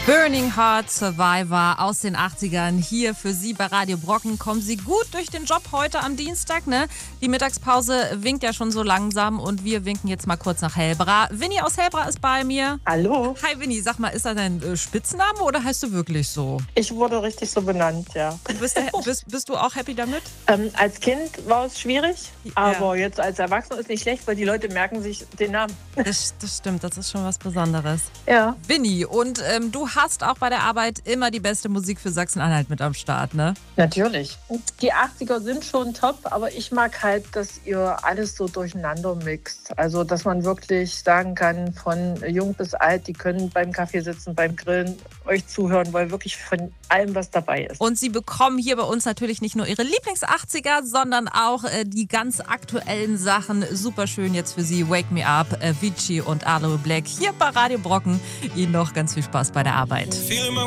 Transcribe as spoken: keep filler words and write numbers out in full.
Burning Heart Survivor aus den achtzigern hier für Sie bei Radio Brocken. Kommen Sie gut durch den Job heute am Dienstag, ne? Die Mittagspause winkt ja schon so langsam und wir winken jetzt mal kurz nach Helbra. Winnie aus Helbra ist bei mir. Hallo. Hi Winnie, sag mal, ist das dein äh, Spitzname oder heißt du wirklich so? Ich wurde richtig so benannt, ja. Bist du, bist, bist du auch happy damit? Ähm, als Kind war es schwierig, Ja. aber jetzt als Erwachsener ist nicht schlecht, weil die Leute merken sich den Namen. Das, das stimmt, das ist schon was Besonderes. Ja. Winnie, und ähm, du hast auch bei der Arbeit immer die beste Musik für Sachsen-Anhalt mit am Start, ne? Natürlich. Die achtziger sind schon top, aber ich mag halt, dass ihr alles so durcheinander mixt. Also, dass man wirklich sagen kann, von jung bis alt, die können beim Kaffee sitzen, beim Grillen euch zuhören, weil wirklich von allem was dabei ist. Und Sie bekommen hier bei uns natürlich nicht nur Ihre Lieblings-achtziger, sondern auch äh, die ganz aktuellen Sachen. Superschön jetzt für Sie. Wake Me Up, äh, Avicii und Aloe Black hier bei Radio Brocken. Ihnen noch ganz viel Spaß bei der Arbeit.